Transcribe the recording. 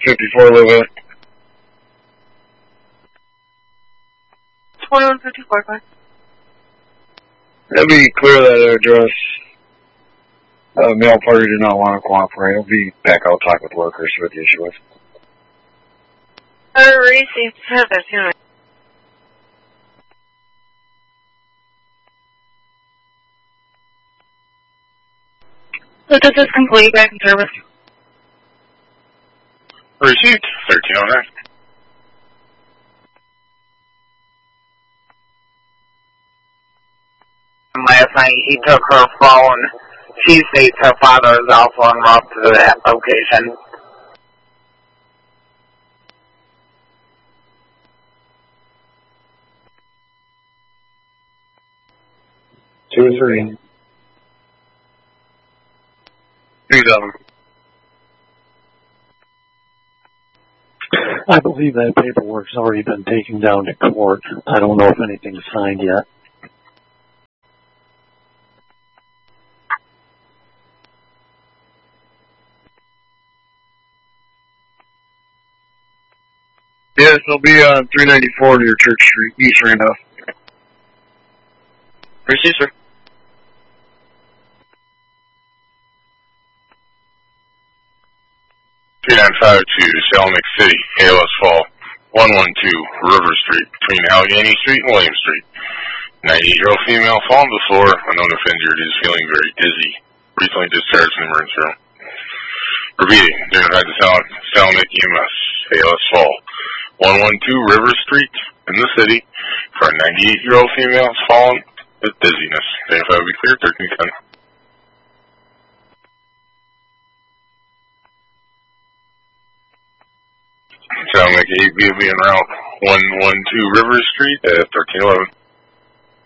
2154 live at. 2154, go ahead. Let me clear that address. Male party did not want to cooperate. I'll be back. I'll talk with workers what the issue was. Received. Have that, you know. So this is complete. Back in service. Received. 1309. Last night he took her phone. She states her father is also en route to that location. Two or three. 3000. I believe that paperwork's already been taken down to court. I don't know if anything's signed yet. Yes, it'll be on 394 near Church Street, East Randolph. Received, sir. 3952, Salemic City, ALS Fall, 112 River Street, between Allegheny Street and William Street. 98-year-old female fallen to the floor, unknown if injured, is feeling very dizzy. Recently discharged from the emergency room. Repeating, identified the Salemic EMS, ALS Fall, 112 River Street, in the city, for a 98-year-old female has fallen with dizziness. Identified will be clear, 1310. Sound like 8B will be en route 112 River Street at 1311.